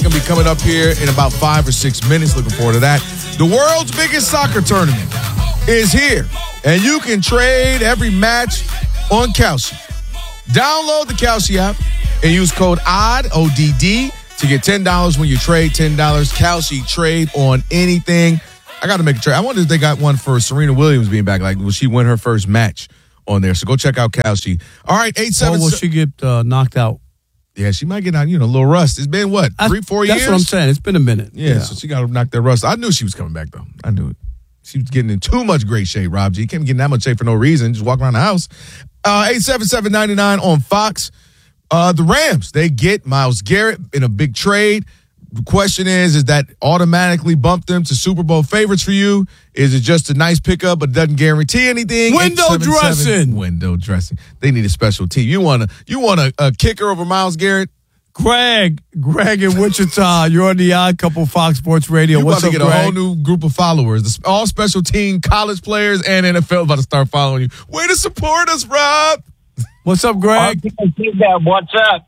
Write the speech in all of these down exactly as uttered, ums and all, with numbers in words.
going to be coming up here in about five or six minutes. Looking forward to that. The world's biggest soccer tournament is here, and you can trade every match on Kalshi. Download the Kalshi app and use code O D D, O D D, to get ten dollars when you trade ten dollars. Kalshi, trade on anything. I got to make a trade. I wonder if they got one for Serena Williams being back. Like, will she win her first match on there? So go check out Kalshi. All right, eight seven. Or will she get uh, knocked out? Yeah, she might get out, you know, a little rust. It's been, what, I, three, four that's years? That's what I'm saying. It's been a minute. Yeah, yeah. so she got to knock that rust. I knew she was coming back, though. I knew it. She was getting in too much great shape, Rob G. Can't be getting that much shape for no reason. Just walk around the house. Uh, eight seven seven, nine nine on Fox. Uh, the Rams, they get Myles Garrett in a big trade. The question is, is that automatically bump them to Super Bowl favorites for you? Is it just a nice pickup but doesn't guarantee anything? Window dressing. Window dressing. They need a special team. You want a you want a, a kicker over Myles Garrett? Greg, Greg in Wichita, you're on the Odd Couple Fox Sports Radio. You're What's about to up, get Greg? a whole new group of followers. All special team, college players, and N F L about to start following you. Way to support us, Rob. What's up, Greg? What's up?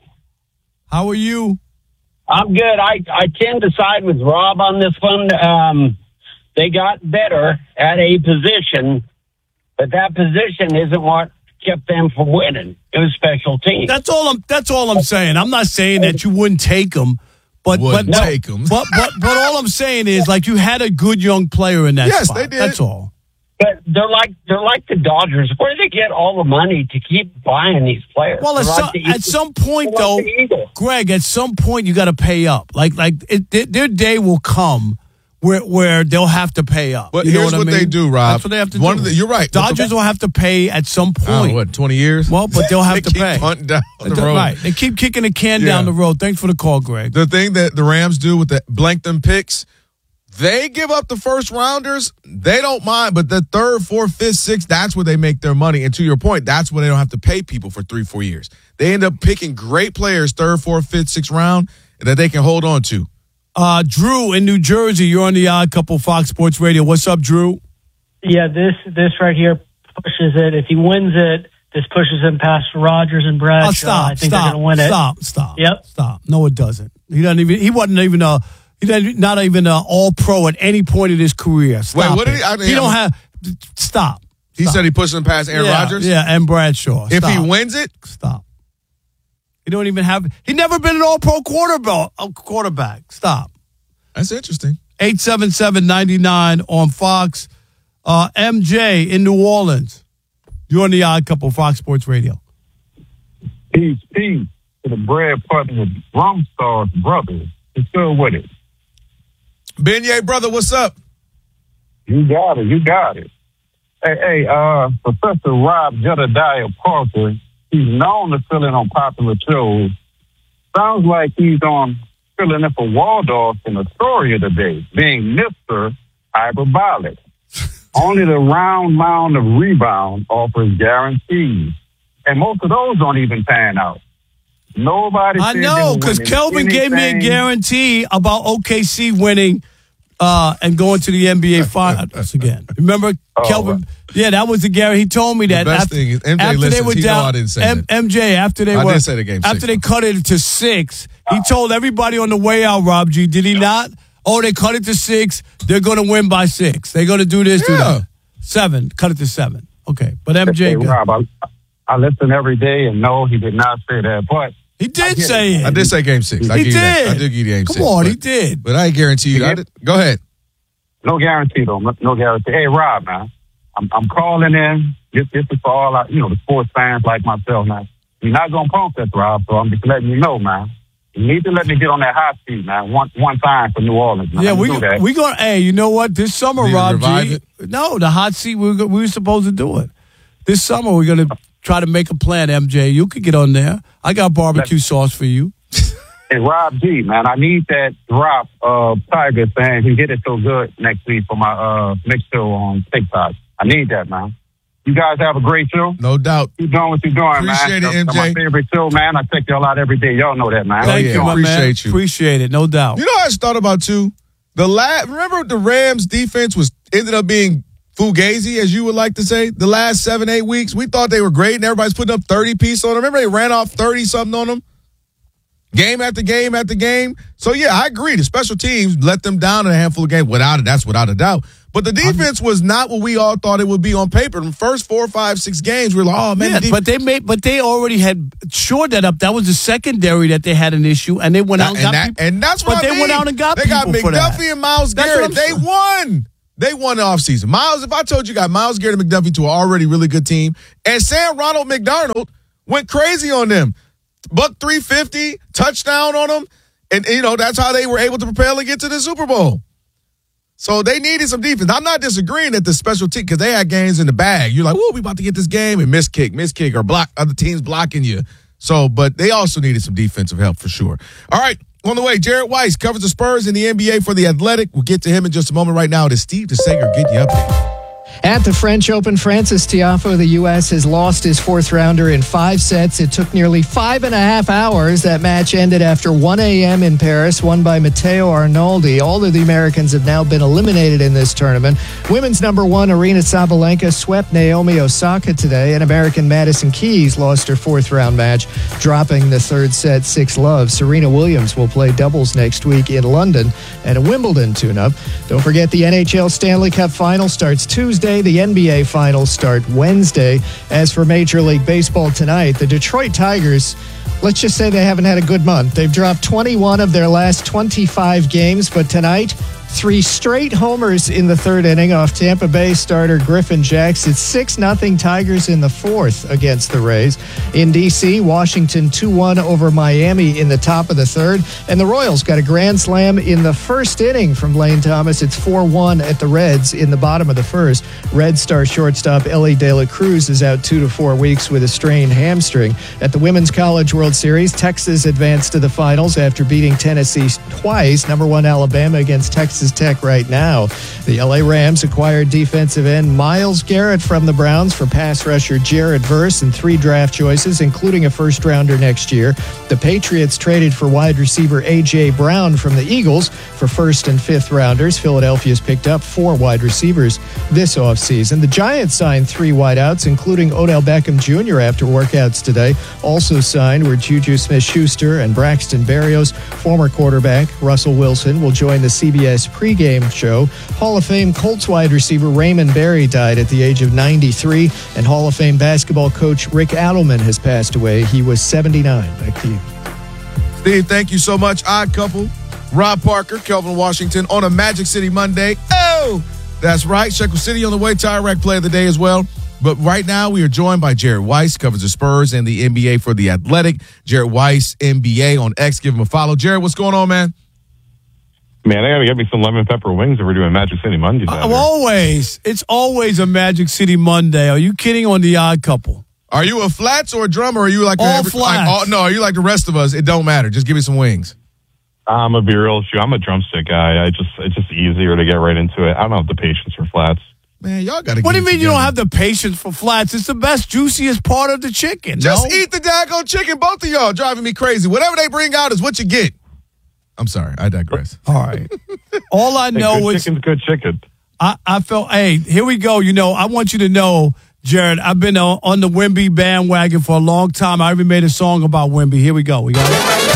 How are you? I'm good. I, I tend to side with Rob on this one. Um, they got better at a position, but that position isn't what kept them from winning. It was special teams. That's all I'm. That's all I'm saying. I'm not saying that you wouldn't take them, but Wouldn't but take them. But but but all I'm saying is, like, you had a good young player in that Yes, spot. they did. That's all. But they're like they're like the Dodgers. Where do they get all the money to keep buying these players? Well, at They're some, like the at Eagles. some point, They're though, like the Eagles. Greg, at some point you got to pay up. Like like it, their, their day will come where where they'll have to pay up. But You know here's what, what I mean? they do, Rob. That's what they have to One do. of the, you're right. Dodgers will have to pay at some I don't point. know, what, twenty years? Well, but they'll have they to keep pay. punting down the They- road. Right. They keep kicking the can Yeah. down the road. Thanks for the call, Greg. The thing that the Rams do with the blank them picks, they give up the first rounders. They don't mind, but the third, fourth, fifth, sixth, that's where they make their money. And to your point, that's where they don't have to pay people for three, four years. They end up picking great players, third, fourth, fifth, sixth round, that they can hold on to. Uh, Drew in New Jersey, you're on the Odd Couple Fox Sports Radio. What's up, Drew? Yeah, this this right here pushes it. If he wins it, this pushes him past Rodgers and Bradshaw. Oh, stop, I think stop, they're going to win it. stop, stop. Yep. Stop. No, it doesn't. He doesn't even. He wasn't even a. He doesn't, not even an All-Pro at any point in his career. Stop Wait, what did it. he- I mean, he don't I'm- have. Stop. He Stop. said he pushed him past Aaron yeah, Rodgers? Yeah, and Bradshaw. If he Stop. wins it, Stop. He don't even have. He never been an All-Pro quarterback. Quarterback. Stop. that's interesting. eight seven seven, nine nine on Fox. Uh, M J in New Orleans. You're on the Odd Couple Fox Sports Radio. Peace, peace to the bread partner with Rumstar's brothers. He's still with it. Beignet, brother, what's up? You got it. You got it. Hey, hey, uh, Professor Rob Jedediah Parker, he's known to fill in on popular shows. Sounds like he's on filling in for Waldorf in Astoria today, being Mister Hyperbolic. Only the round mound of rebound offers guarantees. And most of those don't even pan out. Nobody I said know, they were because winning Kelvin gave me a anything. guarantee about O K C winning uh, and going to the N B A Finals again. Remember, Oh, Kelvin? right. Yeah, that was the guarantee. He told me that. best after, thing is M J after they listens. were He know down, I didn't say M- that. M J after they I were did say the game after six, they though. cut it to six. He told everybody on the way out, Rob G. Did he not? Oh, they cut it to six. They're going to win by six. They're going to do this, do Yeah. that. Seven. Cut it to seven. Okay, but M J, Hey, Rob, I, I listen every day, and no, he did not say that. But he did get say it. I did say game six. I He give you that. did. I did give you game Come six. on, but, he did. But I guarantee you. I did, go ahead. no guarantee, though. No, no guarantee. Hey, Rob, man, I'm, I'm calling in. This, this is for all, our, you know, the sports fans like myself, man. You're not going to pump this, Rob, so I'm just letting you know, man. You need to let me get on that hot seat, man, one one time for New Orleans. Man. Yeah, Let me we do that. we going. Hey, you know what? This summer, Need to Rob revive G. it? No, the hot seat. We were, we were supposed to do it this summer. We're gonna try to make a plan. M J, you could get on there. I got barbecue sauce for you. Hey, Rob G, man, I need that drop of Tiger saying he hit it so good next week for my uh mix show on TikTok. I need that, man. You guys have a great show. No doubt. Keep doing what you're doing, Appreciate man. it, That's M J. my favorite show, man. I check y'all out every day. Y'all know that, man. Oh, Thank yeah. you, my man. Appreciate you. Appreciate it, no doubt. You know what I just thought about too? The last, remember the Rams defense was ended up being fugazi, as you would like to say. The last seven, eight weeks, we thought they were great, and everybody's putting up thirty piece on them. Remember they ran off thirty something on them. game after game after game. So, yeah, I agree. The special teams let them down in a handful of games. Without it, that's without a doubt. But the defense was not what we all thought it would be on paper. In the first four, five, six games, we were like, oh, man. Yeah, the but they made, but they already had shored that up. That was the secondary that they had an issue, and they went out and, and got that, people. And that's what but I they mean. went out and got they people got for that. McDuffie and Myles That's Garrett. what They I'm won. They won the offseason. Myles, if I told you got Myles Garrett and McDuffie to an already really good team, and Sam Ronald McDonald went crazy on them. Buck three fifty, touchdown on them. And, you know, that's how they were able to propel and get to the Super Bowl. So they needed some defense. I'm not disagreeing that the special team, because they had games in the bag. You're like, whoa, we about to get this game, and miss kick, miss kick, or block other teams blocking you. So, but they also needed some defensive help for sure. All right, on the way, Jared Weiss covers the Spurs in the N B A for The Athletic. We'll get to him in just a moment. Right now, it is Steve DeSager getting you updated. At the French Open, Francis Tiafoe of the U S has lost his fourth rounder in five sets. It took nearly five and a half hours. That match ended after one a.m. in Paris, won by Matteo Arnaldi. All of the Americans have now been eliminated in this tournament. Women's number one, Aryna Sabalenka, swept Naomi Osaka today, and American Madison Keys lost her fourth round match, dropping the third set six love. Serena Williams will play doubles next week in London and a Wimbledon tune-up. Don't forget the N H L Stanley Cup Final starts Tuesday. The N B A Finals start Wednesday. As for Major League Baseball tonight, the Detroit Tigers, let's just say they haven't had a good month. They've dropped twenty-one of their last twenty-five games, but tonight, three straight homers in the third inning off Tampa Bay starter Griffin Jax. It's six nothing Tigers in the fourth against the Rays. In D C, Washington two one over Miami in the top of the third. And the Royals got a grand slam in the first inning from Lane Thomas. It's four one at the Reds in the bottom of the first. Red Star shortstop Ellie De La Cruz is out two to four weeks with a strained hamstring. At the Women's College World Series, Texas advanced to the finals after beating Tennessee twice. Number one Alabama against Texas Tech right now. The L A Rams acquired defensive end Myles Garrett from the Browns for pass rusher Jared Verse and three draft choices, including a first rounder next year. The Patriots traded for wide receiver A J Brown from the Eagles for first and fifth rounders. Philadelphia's picked up four wide receivers this offseason. The Giants signed three wideouts, including Odell Beckham Junior after workouts today. Also signed were Juju Smith-Schuster and Braxton Berrios. Former quarterback Russell Wilson will join the C B S pregame show. Hall of Fame Colts wide receiver Raymond Berry died at the age of ninety-three, and Hall of Fame basketball coach Rick Adelman has passed away. He was seventy-nine. Back to you. Steve, thank you so much. Odd couple, Rob Parker, Kelvin Washington on a Magic City Monday. Oh, that's right. Shekel City on the way. Tire Rack play of the day as well. But right now we are joined by Jared Weiss, covers the Spurs and the N B A for The Athletic. Jared Weiss, N B A on X. Give him a follow. Jared, what's going on, man? Man, I gotta get me some lemon pepper wings if we're doing Magic City Monday. Uh, always. It's always a Magic City Monday. Are you kidding on The Odd Couple? Are you a flats or a drummer? Or are you like all every, flats? Like, all, no, are you like the rest of us? It don't matter. Just give me some wings. I'm a be real with you. I'm a drumstick guy. I just it's just easier to get right into it. I don't have the patience for flats. Man, y'all got to. What do you mean together. you don't have the patience for flats? It's the best, juiciest part of the chicken. Just no? eat the daggone chicken. Both of y'all driving me crazy. Whatever they bring out is what you get. I'm sorry. I digress. All right. All I know hey, good is chicken's good chicken. I, I felt, hey, here we go. You know, I want you to know, Jared, I've been on, on the Wemby bandwagon for a long time. I even made a song about Wemby. Here we go. We got it.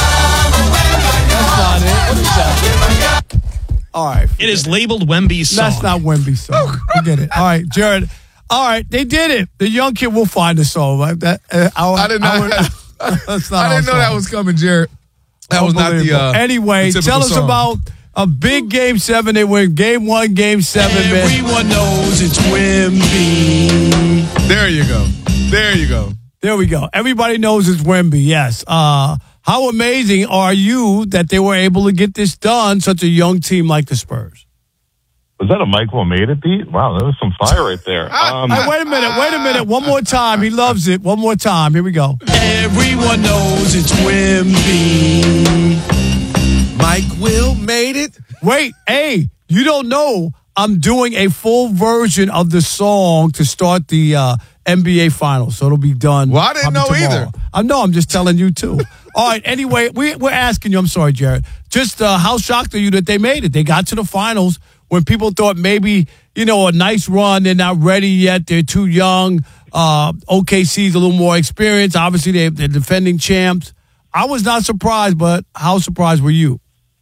That's not it. What is that? All right. It is labeled Wemby's song. That's not Wemby's song. Forget it. All right, Jared. All right, they did it. The young kid will find the song. Right? That, uh, I, I didn't know. I, that, that's not I didn't know song. that was coming, Jared. That was not the. Uh, anyway, the tell us song. about a big game seven. They win game one, game seven. Everyone man. knows it's Wemby. There you go. There you go. There we go. Everybody knows it's Wemby. Yes. Uh, how amazing are you that they were able to get this done? Such a young team like the Spurs. Was that a Michael made it beat? Wow, that was some fire right there. Um, hey, wait a minute. Wait a minute. One more time. He loves it. One more time. Here we go. Everyone knows it's Wemby. Mike Will made it. Wait. Hey, you don't know. I'm doing a full version of the song to start the uh, N B A Finals, so it'll be done. Well, I didn't know tomorrow. either. I know. I'm just telling you too. All right. Anyway, we, we're asking you. I'm sorry, Jared. Just uh, how shocked are you that they made it? They got to the finals when people thought maybe, you know, a nice run. They're not ready yet. They're too young. Uh, O K C's a little more experienced. Obviously, they, they're defending champs. I was not surprised, but how surprised were you?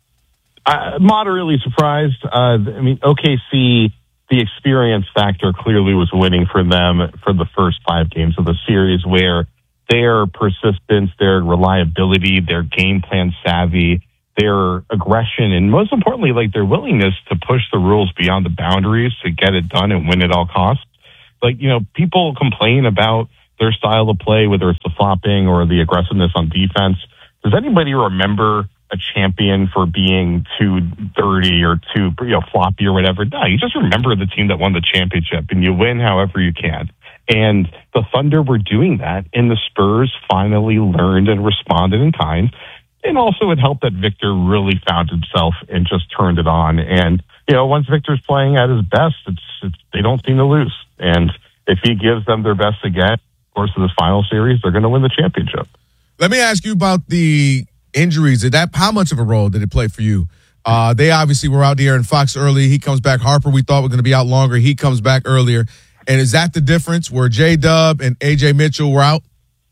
Uh, moderately surprised. Uh, I mean, O K C, the experience factor clearly was winning for them for the first five games of the series, where their persistence, their reliability, their game plan savvy, their aggression, and most importantly, like their willingness to push the rules beyond the boundaries to get it done and win at all costs. Like, you know, people complain about their style of play, whether it's the flopping or the aggressiveness on defense. Does anybody remember a champion for being too dirty or too, you know, floppy or whatever? No, you just remember the team that won the championship, and you win however you can. And the Thunder were doing that, and the Spurs finally learned and responded in kind. And also it helped that Victor really found himself and just turned it on. And, you know, once Victor's playing at his best, it's, it's they don't seem to lose. And if he gives them their best again, of course, in this final series, they're going to win the championship. Let me ask you about the injuries. Did that, how much of a role did it play for you? Uh, they obviously were out there in Fox early. He comes back. Harper, we thought was going to be out longer. He comes back earlier. And is that the difference where J-Dub and A J Mitchell were out?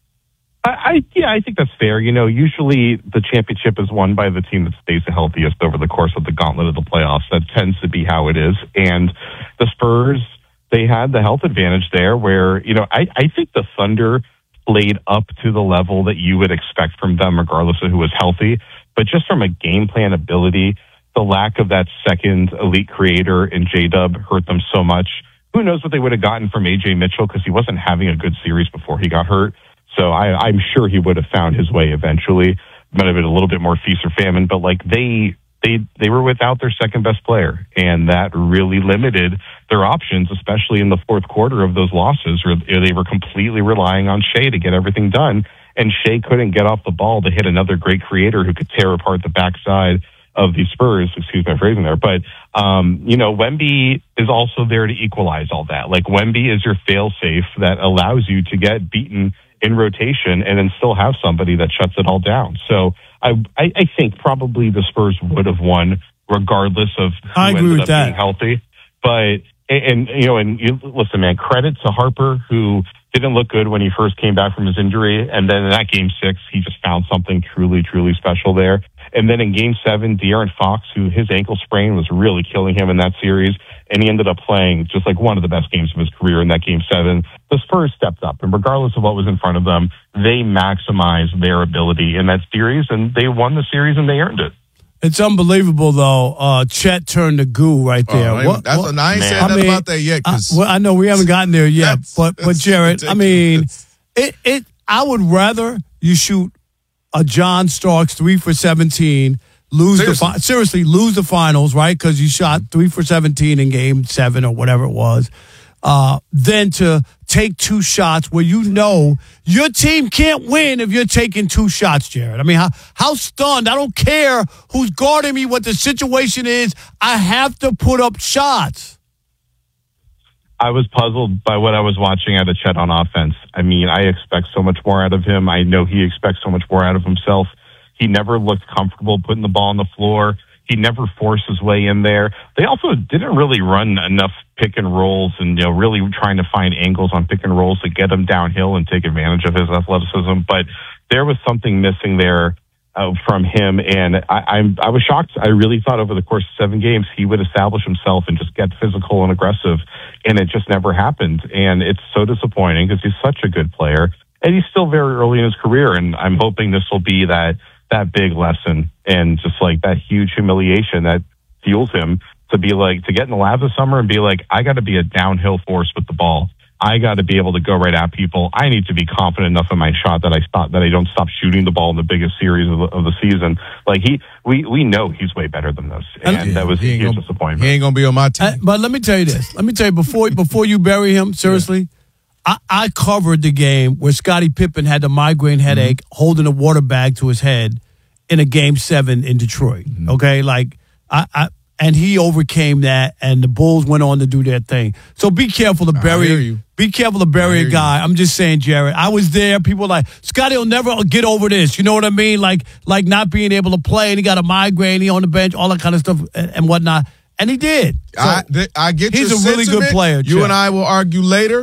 I, I yeah, I think that's fair. You know, usually the championship is won by the team that stays the healthiest over the course of the gauntlet of the playoffs. That tends to be how it is. And the Spurs, they had the health advantage there where, you know, I, I think the Thunder played up to the level that you would expect from them regardless of who was healthy. But just from a game plan ability, the lack of that second elite creator in J-Dub hurt them so much. Who knows what they would have gotten from A J Mitchell because he wasn't having a good series before he got hurt. So I, I'm sure he would have found his way eventually. Might have been a little bit more feast or famine, but like they they they were without their second best player, and that really limited their options, especially in the fourth quarter of those losses, where they were completely relying on Shea to get everything done, and Shea couldn't get off the ball to hit another great creator who could tear apart the backside of the Spurs, excuse my phrasing there. But, um, you know, Wemby is also there to equalize all that. Like, Wemby is your fail-safe that allows you to get beaten in rotation and then still have somebody that shuts it all down. So I, I, I think probably the Spurs would have won regardless of who I agree ended with up that. being healthy. But, and, and you know, and you, listen, man, credit to Harper, who didn't look good when he first came back from his injury. And then in that game six, he just found something truly, truly special there. And then in game seven, De'Aaron Fox, who his ankle sprain was really killing him in that series, and he ended up playing just like one of the best games of his career in that game seven. The Spurs stepped up, and regardless of what was in front of them, they maximized their ability in that series, and they won the series, and they earned it. It's unbelievable, though. Uh, Chet turned to goo right there. Oh, what, that's, what, I ain't man. saying I nothing mean, about that yet. I, 'cause well, I know we haven't gotten there yet, that's- but but that's Jared, I mean, ridiculous. it it. I would rather you shoot a John Starks three for seventeen, lose Seriously. the fi- seriously lose the finals, right? Because you shot three for seventeen in game seven or whatever it was. Uh, than to take two shots where you know your team can't win if you're taking two shots, Jared. I mean, how how stunned? I don't care who's guarding me, what the situation is. I have to put up shots. I was puzzled by what I was watching out of Chet on offense. I mean, I expect so much more out of him. I know he expects so much more out of himself. He never looked comfortable putting the ball on the floor. He never forced his way in there. They also didn't really run enough pick and rolls and, you know, really trying to find angles on pick and rolls to get him downhill and take advantage of his athleticism. But there was something missing there uh, from him. And I, I'm, I was shocked. I really thought over the course of seven games, he would establish himself and just get physical and aggressive. And it just never happened. And it's so disappointing because he's such a good player. And he's still very early in his career. And I'm hoping this will be that that big lesson and just like that huge humiliation that fuels him to be like, to get in the lab this summer and be like, I got to be a downhill force with the ball. I got to be able to go right at people. I need to be confident enough in my shot that I stop, that I don't stop shooting the ball in the biggest series of the, of the season. Like he, we, we know he's way better than this. And Yeah, that was a he ain't huge gonna- disappointment. He ain't going to be on my team. Uh, but let me tell you this. Let me tell you before before you bury him, seriously, I, I covered the game where Scottie Pippen had the migraine headache holding a water bag to his head in a game seven in Detroit. Okay, like I, I and he overcame that, and the Bulls went on to do their thing. So be careful to hear bury. you. Be careful to I bury hear a you. guy. I'm just saying, Jared. I was there. People were like Scottie will never get over this. You know what I mean? Like like not being able to play, and he got a migraine. He on the bench, all that kind of stuff and, and whatnot. And he did. So, I, th- I get he's your a really good sentiment. player, You Chet. and I will argue later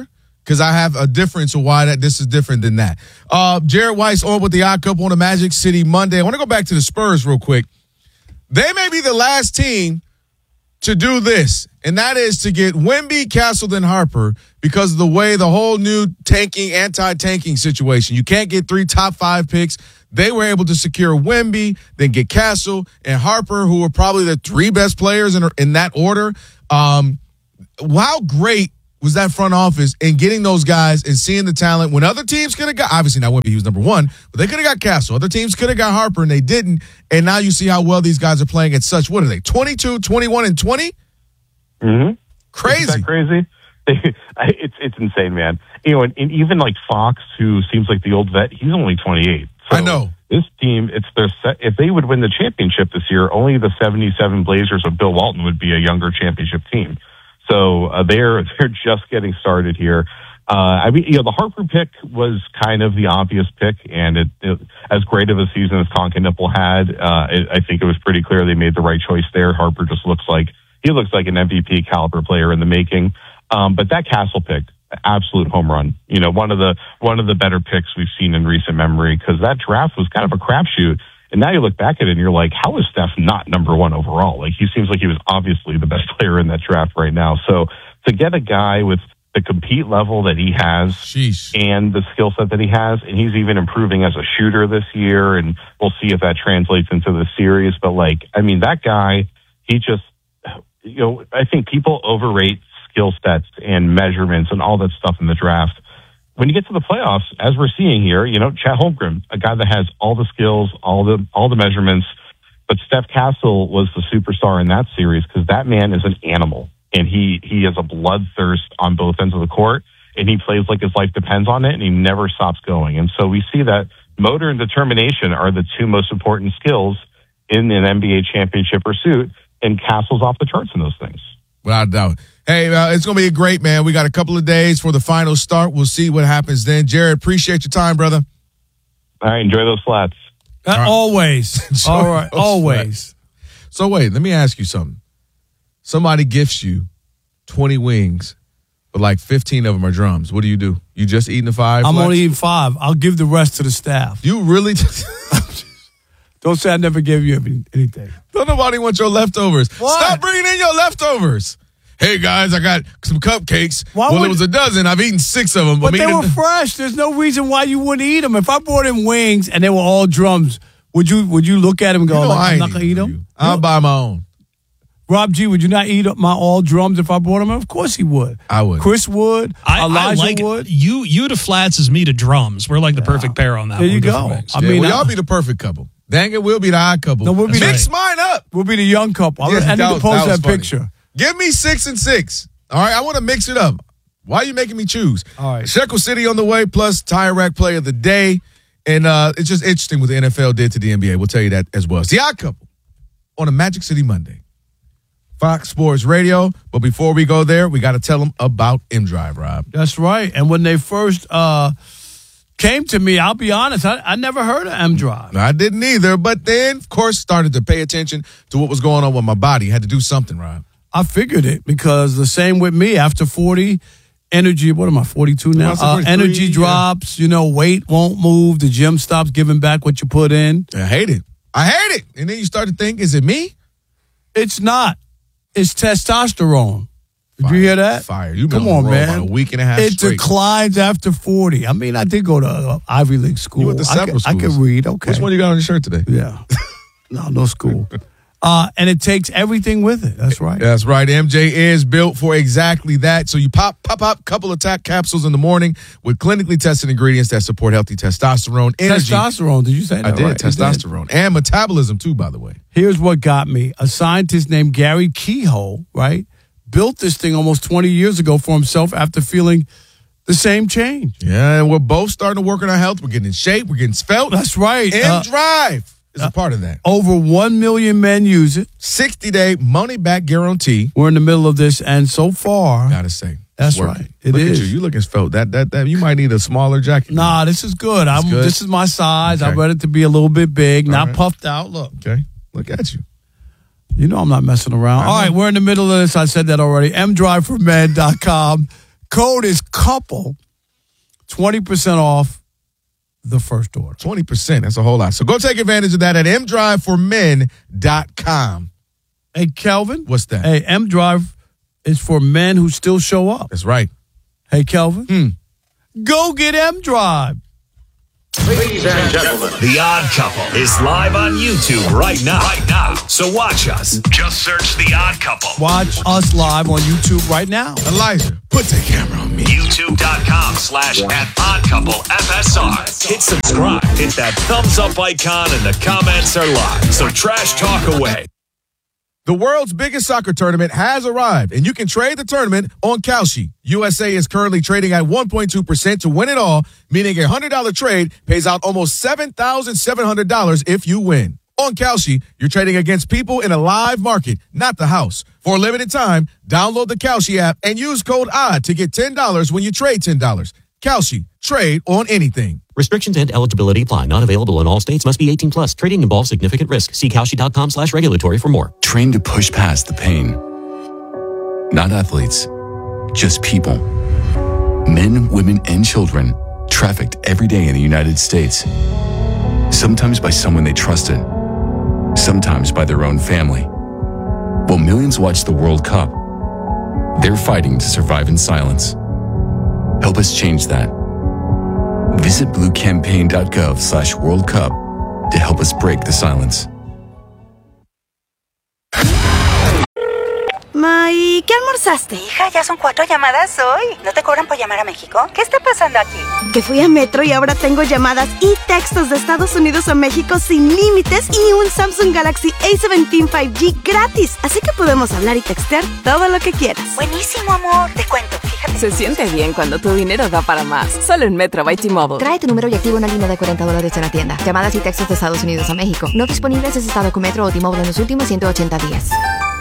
because I have a difference of why that this is different than that. Uh, Jared Weiss on with the Odd Couple on the Magic City Monday. I want to go back to the Spurs real quick. They may be the last team to do this, and that is to get Wemby, Castleton, Harper because of the way the whole new tanking, anti-tanking situation. You can't get three top five picks. They were able to secure Wemby, then get Castle and Harper, who were probably the three best players in, in that order. Um, how great was that front office in getting those guys and seeing the talent when other teams could have got, obviously not Wemby, he was number one, but they could have got Castle. Other teams could have got Harper, and they didn't. And now you see how well these guys are playing at such, what are they, twenty-two, twenty-one, and twenty? Mm-hmm. Crazy. Isn't that crazy? it's it's insane, man. You know, and, and even like Fox, who seems like the old vet, he's only twenty-eight. So I know. This team, it's their set. If they would win the championship this year, only the seventy-seven Blazers of Bill Walton would be a younger championship team. So uh, they're they're just getting started here. Uh, I mean, you know, the Harper pick was kind of the obvious pick, and it, it, as great of a season as Tonka Nipple had, uh, it, I think it was pretty clear they made the right choice there. Harper just looks like he looks like an M V P caliber player in the making. Um, but that Castle pick, absolute home run. You know, one of the one of the better picks we've seen in recent memory, because that draft was kind of a crapshoot. And now you look back at it and you're like, how is Steph not number one overall? Like, he seems like he was obviously the best player in that draft right now. So to get a guy with the compete level that he has Sheesh. and the skill set that he has, and he's even improving as a shooter this year, and we'll see if that translates into the series. But like, I mean, that guy, he just, you know, I think people overrate skill sets and measurements and all that stuff in the draft. When you get to the playoffs, as we're seeing here, you know, Chet Holmgren, a guy that has all the skills, all the all the measurements, but Steph Castle was the superstar in that series because that man is an animal, and he he has a bloodthirst on both ends of the court, and he plays like his life depends on it, and he never stops going. And so we see that motor and determination are the two most important skills in an N B A championship pursuit, and Castle's off the charts in those things. Without a doubt. Hey, uh, it's going to be great, man. We got a couple of days for the final start. We'll see what happens then. Jared, appreciate your time, brother. All right, enjoy those flats. Uh, right. Always. All right, always. So wait, let me ask you something. Somebody gifts you twenty wings, but like fifteen of them are drums. What do you do? You just eating the five? I'm Flex? only eating five. I'll give the rest to the staff. You really? Don't say I never gave you any- anything. Don't nobody want your leftovers. What? Stop bringing in your leftovers. Hey, guys, I got some cupcakes. Why well, would- it was a dozen. I've eaten six of them. But I'm they eating- were fresh. There's no reason why you wouldn't eat them. If I brought in wings and they were all drums, would you would you look at them and go, You know like, I I'm ain't not going to eat eating them? you. I'll buy my own. Rob G, would you not eat up my all drums if I brought them? Of course he would. I would. Chris would. I, I Elijah like would. you. You to flats is me to drums. We're like the perfect pair on that. There one. you Different go. ways. I Yeah, mean, well, I- y'all be the perfect couple. Dang it, we'll be the odd couple. No, we'll be Mix the- mine up. We'll be the young couple. I, Yeah, I need that to was- post that that, was funny. picture. Give me six and six. All right, I want to mix it up. Why are you making me choose? All right. Shekel City on the way, plus Tire Rack Player of the Day. And uh, it's just interesting what the N F L did to the N B A. We'll tell you that as well. It's the Odd Couple on a Magic City Monday. Fox Sports Radio. But before we go there, we got to tell them about M-Drive, Rob. That's right. And when they first uh, came to me, I'll be honest, I, I never heard of M-Drive. I didn't either, but then, of course, started to pay attention to what was going on with my body. Had to do something, Rob. I figured it because the same with me. After forty, energy, what am I, forty-two now? Well, Uh, forty-three, energy yeah. drops, you know, weight won't move. The gym stops giving back what you put in. I hate it. I hate it. And then you start to think, is it me? It's not. It's testosterone. Did Fire. you hear that? Fire. You've been Come on on, the road man. about a week and a half It straight. declines after forty. I mean, I did go to uh, Ivy League school. You went to I several could, I could schools. read. Okay. Which one you got on your shirt today? Yeah. No, no school. Uh, and it takes everything with it. That's right. That's right. M J is built for exactly that. So you pop, pop, pop, couple of tac capsules in the morning with clinically tested ingredients that support healthy testosterone, energy. Testosterone. Did you say that? I did. right? You did. Testosterone and metabolism too, by the way. Here's what got me. A scientist named Gary Kehoe, right, built this thing almost twenty years ago for himself after feeling the same change. Yeah, and we're both starting to work on our health. We're getting in shape. We're getting svelte. That's right. And Uh, Drive is a part of that. over one million men use it. sixty-day money-back guarantee. We're in the middle of this, and so far, Gotta say. That's it's working. right. It Look is. at you. You looking svelte. That, that, that, you might need a smaller jacket. nah, this is good. I'm, good? This is my size. I Okay. read it to be a little bit big, All not right. puffed out. Look. Okay. Look at you. You know I'm not messing around. I All know. right, we're in the middle of this. I said that already. M drive for men dot com. Code is COUPLE. twenty percent off the first order. twenty percent. That's a whole lot. So go take advantage of that at m drive for men dot com. Hey, Kelvin. What's that? Hey, M-Drive is for men who still show up. That's right. Hey, Kelvin. Hmm. Go get M-Drive. Ladies and gentlemen, The Odd Couple is live on YouTube right now. Right now. So watch us. Just search The Odd Couple. Watch us live on YouTube right now. Elijah, put the camera on me. YouTube.com slash at Odd Couple F S R. Hit subscribe. Hit that thumbs up icon and the comments are live. So trash talk away. The world's biggest soccer tournament has arrived, and you can trade the tournament on Kalshi. U S A is currently trading at one point two percent to win it all, meaning a one hundred dollars trade pays out almost seven thousand seven hundred dollars if you win. On Kalshi, you're trading against people in a live market, not the house. For a limited time, download the Kalshi app and use code ODD to get ten dollars when you trade ten dollars. Kalshi, trade on anything. Restrictions and eligibility apply. Not available in all states. Must be eighteen plus. Trading involves significant risk. See Kalshi.com slash regulatory for more. Train to push past the pain. Not athletes, just people. Men, women, and children trafficked every day in the United States. Sometimes by someone they trusted. Sometimes by their own family. While millions watch the World Cup, they're fighting to survive in silence. Help us change that. Visit bluecampaign.gov slash World Cup to help us break the silence. Ma, ¿y qué almorzaste? Hija, ya son cuatro llamadas hoy. ¿No te cobran por llamar a México? ¿Qué está pasando aquí? Que fui a Metro y ahora tengo llamadas y textos de Estados Unidos a México sin límites y un Samsung Galaxy A diecisiete cinco G gratis. Así que podemos hablar y textear todo lo que quieras. Buenísimo, amor. Te cuento, fíjate. Se siente bien cuando tu dinero da para más. Solo en Metro by T-Mobile. Trae tu número y activa una línea de cuarenta dólares en la tienda. Llamadas y textos de Estados Unidos a México. No disponibles si estado con Metro o T-Mobile en los últimos ciento ochenta días.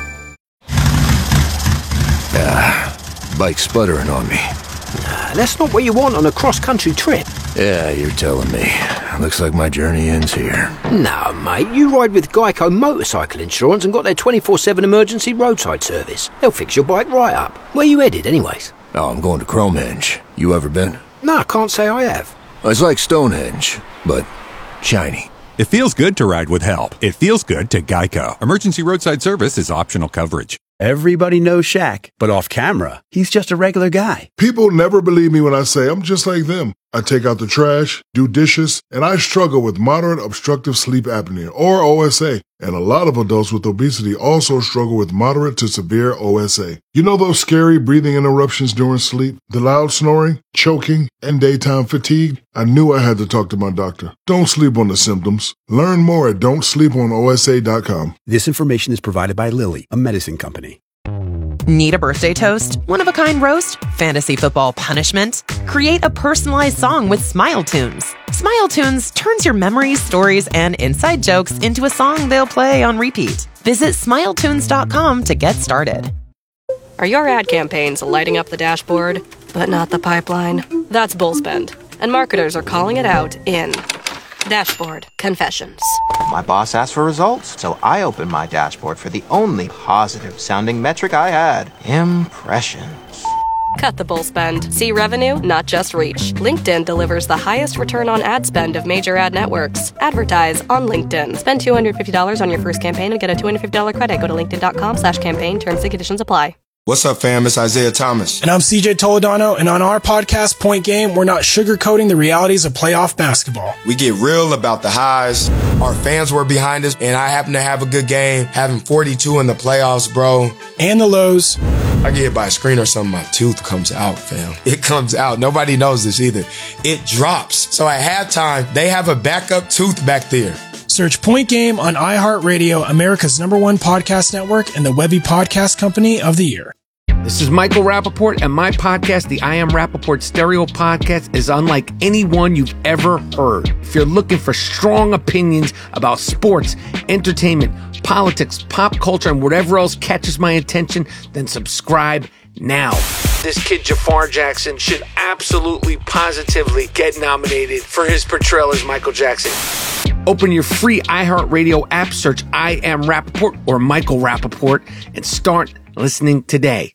Ah, bike's sputtering on me. Nah, that's not what you want on a cross-country trip. Yeah, you're telling me. Looks like my journey ends here. No, mate, you ride with Geico Motorcycle Insurance and got their twenty-four seven emergency roadside service. They'll fix your bike right up. Where you headed, anyways? Oh, I'm going to Cromenge. You ever been? No, I can't say I have. It's like Stonehenge, but shiny. It feels good to ride with help. It feels good to Geico. Emergency roadside service is optional coverage. Everybody knows Shaq, but off camera, he's just a regular guy. People never believe me when I say I'm just like them. I take out the trash, do dishes, and I struggle with moderate obstructive sleep apnea, or O S A. And a lot of adults with obesity also struggle with moderate to severe O S A. You know those scary breathing interruptions during sleep, the loud snoring, choking, and daytime fatigue? I knew I had to talk to my doctor. Don't sleep on the symptoms. Learn more at don't sleep on O S A dot com. This information is provided by Lilly, a medicine company. Need a birthday toast? One-of-a-kind roast? Fantasy football punishment? Create a personalized song with Smile Tunes. Smile Tunes turns your memories, stories, and inside jokes into a song they'll play on repeat. Visit smile tunes dot com to get started. Are your ad campaigns lighting up the dashboard, but not the pipeline? That's Bullspend, and marketers are calling it out in Dashboard Confessions. My boss asked for results, so I opened my dashboard for the only positive-sounding metric I had, impressions. Cut the bull spend. See revenue, not just reach. LinkedIn delivers the highest return on ad spend of major ad networks. Advertise on LinkedIn. Spend two hundred fifty dollars on your first campaign and get a two hundred fifty dollars credit. Go to linkedin.com slash campaign. Terms and conditions apply. What's up, fam? It's Isaiah Thomas. And I'm C J Toledano, and on our podcast, Point Game, we're not sugarcoating the realities of playoff basketball. We get real about the highs. Our fans were behind us, and I happen to have a good game, having forty-two in the playoffs, bro. And the lows. I get hit by a screen or something, my tooth comes out, fam. It comes out. Nobody knows this either. It drops. So at halftime, they have a backup tooth back there. Search Point Game on iHeartRadio, America's number one podcast network, and the Webby Podcast Company of the Year. This is Michael Rappaport, and my podcast, the I Am Rappaport Stereo Podcast, is unlike any one you've ever heard. If you're looking for strong opinions about sports, entertainment, politics, pop culture, and whatever else catches my attention, then subscribe now. This kid, Jafar Jackson, should absolutely, positively get nominated for his portrayal as Michael Jackson. Open your free iHeartRadio app, search I Am Rappaport or Michael Rappaport, and start listening today.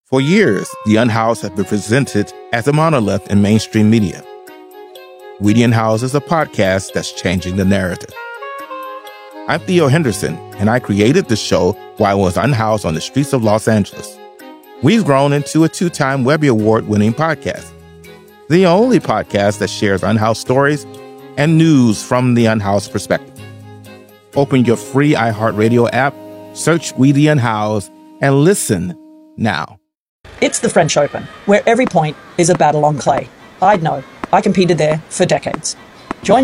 For years, the Unhoused have been presented as a monolith in mainstream media. We the Unhoused is a podcast that's changing the narrative. I'm Theo Henderson, and I created the show while I was unhoused on the streets of Los Angeles. We've grown into a two-time Webby Award-winning podcast, the only podcast that shares unhoused stories and news from the unhoused perspective. Open your free iHeartRadio app, search We the Unhoused, and listen now. It's the French Open, where every point is a battle on clay. I'd know. I competed there for decades.